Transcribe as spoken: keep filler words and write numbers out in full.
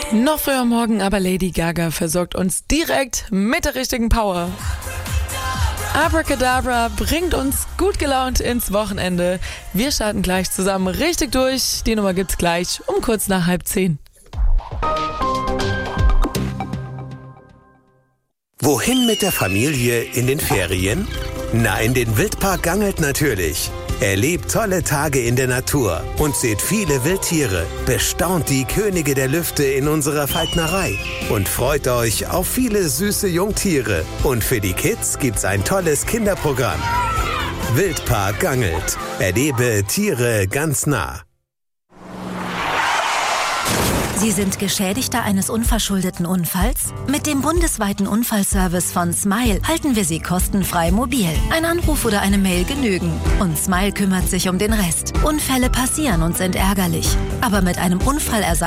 Noch früher morgen, aber Lady Gaga versorgt uns direkt mit der richtigen Power. Abracadabra bringt uns gut gelaunt ins Wochenende. Wir starten gleich zusammen richtig durch. Die Nummer gibt's gleich um kurz nach halb zehn. Wohin mit der Familie in den Ferien? Na, in den Wildpark Gangelt natürlich. Erlebt tolle Tage in der Natur und seht viele Wildtiere. Bestaunt die Könige der Lüfte in unserer Falknerei und freut euch auf viele süße Jungtiere. Und für die Kids gibt's ein tolles Kinderprogramm. Wildpark Gangelt. Erlebe Tiere ganz nah. Sie sind Geschädigter eines unverschuldeten Unfalls? Mit dem bundesweiten Unfallservice von Smile halten wir Sie kostenfrei mobil. Ein Anruf oder eine Mail genügen. Und Smile kümmert sich um den Rest. Unfälle passieren und sind ärgerlich. Aber mit einem Unfallersatz